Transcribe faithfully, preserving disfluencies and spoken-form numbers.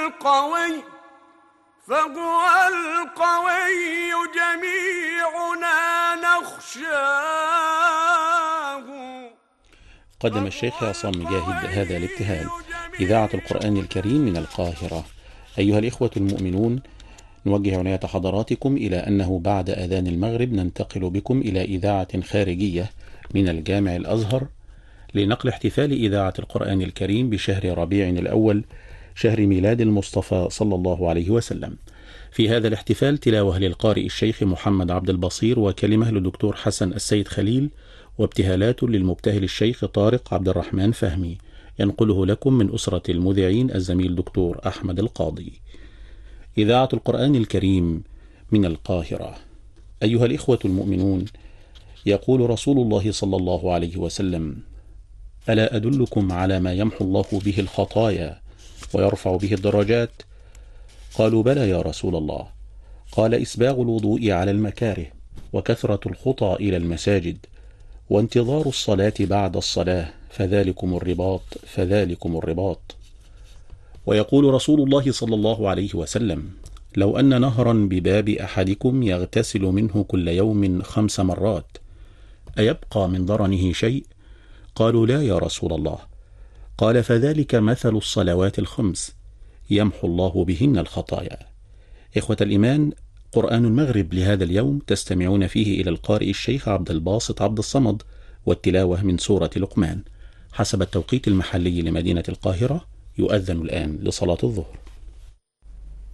القوي فهو القوي جميعنا نخشاه. قدم الشيخ عصام مجاهد هذا الابتهال. إذاعة القرآن الكريم من القاهرة. أيها الإخوة المؤمنون، نوجه عناية حضراتكم إلى أنه بعد أذان المغرب ننتقل بكم إلى إذاعة خارجية من الجامع الأزهر لنقل احتفال إذاعة القرآن الكريم بشهر ربيع الأول، شهر ميلاد المصطفى صلى الله عليه وسلم. في هذا الاحتفال تلاوة للقارئ الشيخ محمد عبد البصير، وكلمة للدكتور حسن السيد خليل، وابتهالات للمبتهل الشيخ طارق عبد الرحمن فهمي. ينقله لكم من أسرة المذيعين الزميل دكتور أحمد القاضي. إذاعة القرآن الكريم من القاهرة. أيها الإخوة المؤمنون، يقول رسول الله صلى الله عليه وسلم: ألا أدلكم على ما يمحو الله به الخطايا ويرفع به الدرجات؟ قالوا: بلى يا رسول الله. قال: إسباغ الوضوء على المكاره، وكثرة الخطى إلى المساجد، وانتظار الصلاة بعد الصلاة، فذلكم الرباط فذلكم الرباط. ويقول رسول الله صلى الله عليه وسلم: لو أن نهرا بباب أحدكم يغتسل منه كل يوم خمس مرات أيبقى من ضرنه شيء؟ قالوا: لا يا رسول الله. قال: فذلك مثل الصلوات الخمس يمحو الله بهن الخطايا. إخوة الإيمان، قرآن المغرب لهذا اليوم تستمعون فيه إلى القارئ الشيخ عبد الباسط عبد الصمد، والتلاوة من سورة لقمان. حسب التوقيت المحلي لمدينة القاهرة يؤذن الآن لصلاة الظهر.